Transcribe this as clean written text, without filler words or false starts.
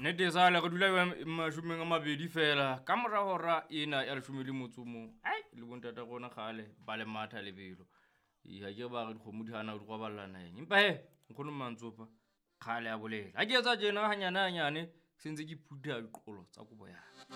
Nnete sale re dula mashomeng a mabedi fela ka mora hora ena ya 10 le motsomo le bontata gona gale ba le matha lebelo ha ke ba re dikgomo di hana di roballana empa nkgono Mantsopa khale a bolela ha ke etsa tjena hanyane sentse ke phutha diqolo tsa kobo ya